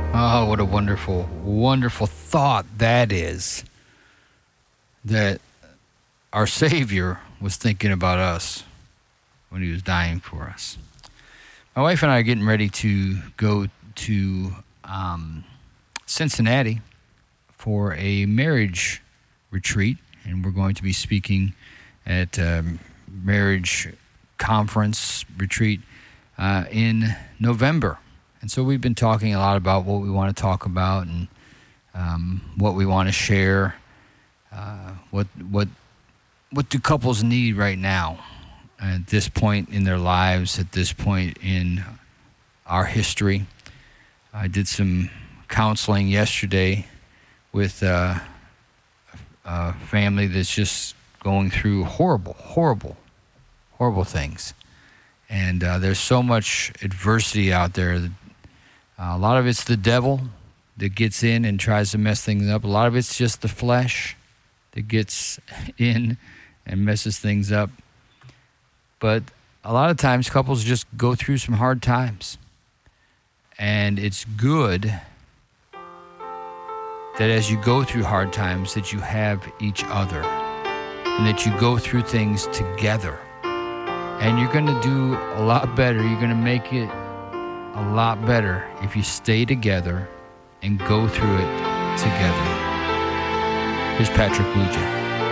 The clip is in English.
Oh, what a wonderful, wonderful thought that is. That our Savior was thinking about us when he was dying for us. My wife and I are getting ready to go to Cincinnati for a marriage retreat, and we're going to be speaking at a marriage conference retreat in November. And so we've been talking a lot about what we want to talk about and what we want to share. What do couples need right now at this point in their lives, at this point in our history? I did some counseling yesterday with a family that's just going through horrible things. And there's so much adversity out there. A lot of it's the devil that gets in and tries to mess things up. A lot of it's just the flesh that gets in and messes things up. But a lot of times couples just go through some hard times. And it's good that as you go through hard times that you have each other and that you go through things together. And you're going to do a lot better. You're going to make it a lot better if you stay together and go through it together. Here's Patrick Luja.